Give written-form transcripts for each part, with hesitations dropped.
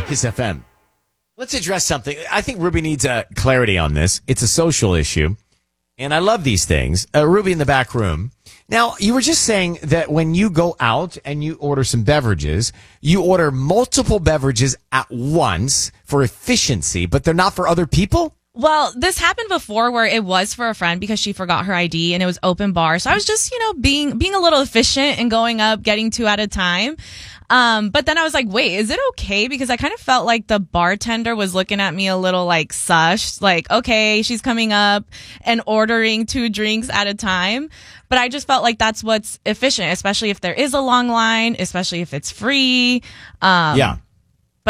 Kiss FM. Let's address something. I think Ruby needs clarity on this. It's a social issue, and I love these things. Ruby in the back room. Now, you were just saying that when you go out and you order some beverages, you order multiple beverages at once for efficiency, but they're not for other people? Well, this happened before where it was for a friend because she forgot her ID and it was open bar. So I was just, being a little efficient and going up, getting 2 at a time. But then I was like, wait, is it okay? Because I kind of felt like the bartender was looking at me a little like sus, like, okay, she's coming up and ordering 2 drinks at a time. But I just felt like that's what's efficient, especially if there is a long line, especially if it's free. Yeah. But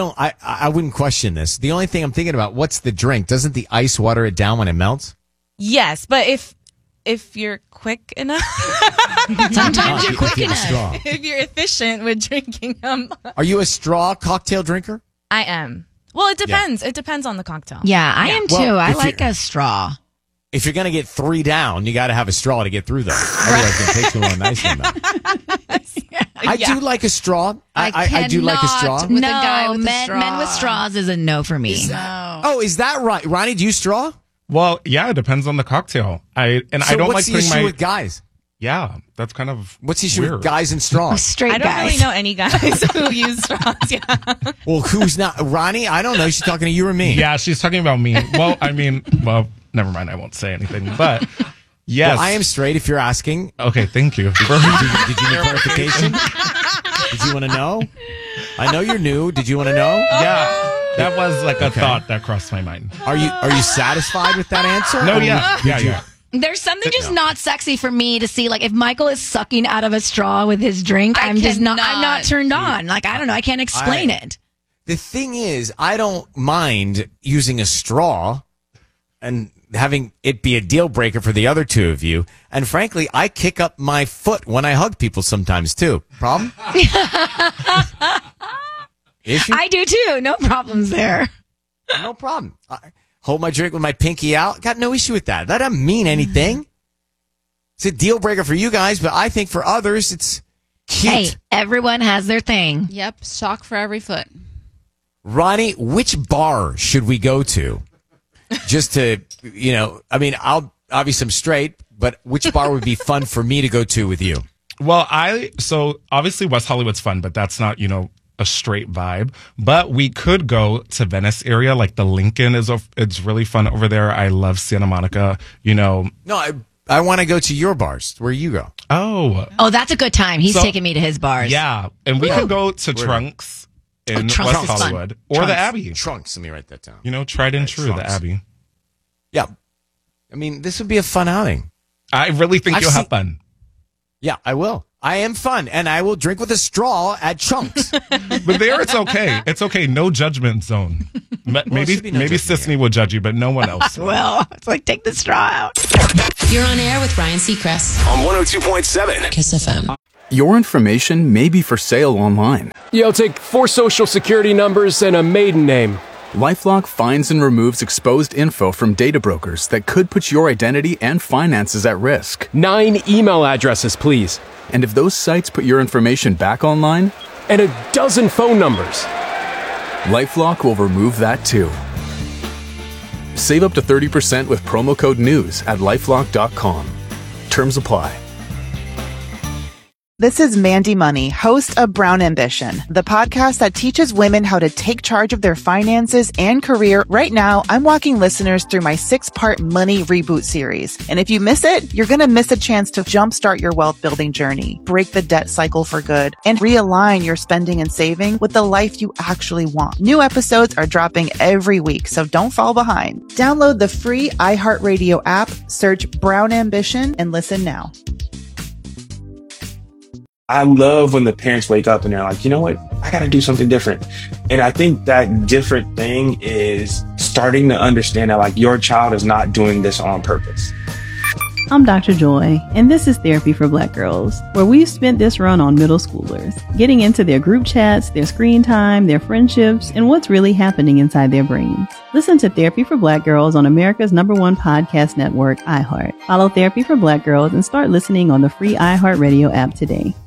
I wouldn't question this. The only thing I'm thinking about, what's the drink? Doesn't the ice water it down when it melts? Yes, but if you're quick enough. Sometimes you're quick enough. If you're efficient with drinking them. Are you a straw cocktail drinker? I am. Well, it depends. Yeah. It depends on the cocktail. Yeah, I am too. Well, I like a straw. If you're going to get 3 down, you got to have a straw to get through them. Otherwise, it takes too long nicely enough. I do like a straw. I do like a straw. With a guy with a straw. Men with straws is a no for me. Is that right? Ronnie, do you straw? Well, yeah, it depends on the cocktail. I don't like putting what's the issue with guys? Yeah, that's kind of what's the issue weird. with guys and straws? Straight I don't guys. really know any guys who use straws. Yeah. Well, who's not? Ronnie? I don't know. She's talking to you or me? Yeah, she's talking about me. Well, never mind. I won't say anything. But yes, well, I am straight. If you're asking. Okay, thank you. Did you need clarification? Did you want to know? I know you're new. Did you want to know? Yeah. That was like a thought that crossed my mind. Are you satisfied with that answer? No, yeah. There's something just not sexy for me to see. Like if Michael is sucking out of a straw with his drink, I'm not turned on. Like I don't know. I can't explain it. The thing is, I don't mind using a straw and having it be a deal breaker for the other 2 of you. And frankly, I kick up my foot when I hug people sometimes too. Problem? Issue? I do too. No problems there. No problem. I hold my drink with my pinky out. Got no issue with that. That doesn't mean anything. It's a deal breaker for you guys, but I think for others, it's cute. Hey, everyone has their thing. Yep. Sock for every foot. Ronnie, which bar should we go to? Just to, I'm straight, but which bar would be fun for me to go to with you? Well, so obviously West Hollywood's fun, but that's not, a straight vibe. But we could go to Venice area, like the Lincoln it's really fun over there. I love Santa Monica, No, I want to go to your bars where you go. Oh, that's a good time. He's taking me to his bars. Yeah, and we could go to Trunks in Trunks West Hollywood or Trunks. the Abbey. Trunks, let me write that down. Tried and true, Trunks. the Abbey. Yeah. I mean, this would be a fun outing. I really think you'll have fun. Yeah, I will. I am fun, and I will drink with a straw at Trunks. But there, it's okay. It's okay. No judgment zone. Maybe Sisney will judge you, but no one else. Well, it's like take the straw out. You're on air with Ryan Seacrest on 102.7 Kiss FM. Your information may be for sale online. I'll take 4 social security numbers and a maiden name. LifeLock finds and removes exposed info from data brokers that could put your identity and finances at risk. 9 email addresses, please. And if those sites put your information back online? And a dozen phone numbers. LifeLock will remove that too. Save up to 30% with promo code NEWS at LifeLock.com. Terms apply. This is Mandy Money, host of Brown Ambition, the podcast that teaches women how to take charge of their finances and career. Right now, I'm walking listeners through my 6-part Money Reboot series. And if you miss it, you're going to miss a chance to jumpstart your wealth building journey, break the debt cycle for good, and realign your spending and saving with the life you actually want. New episodes are dropping every week, so don't fall behind. Download the free iHeartRadio app, search Brown Ambition, and listen now. I love when the parents wake up and they're like, you know what? I got to do something different. And I think that different thing is starting to understand that like your child is not doing this on purpose. I'm Dr. Joy, and this is Therapy for Black Girls, where we've spent this run on middle schoolers, getting into their group chats, their screen time, their friendships, and what's really happening inside their brains. Listen to Therapy for Black Girls on America's #1 podcast network, iHeart. Follow Therapy for Black Girls and start listening on the free iHeartRadio app today.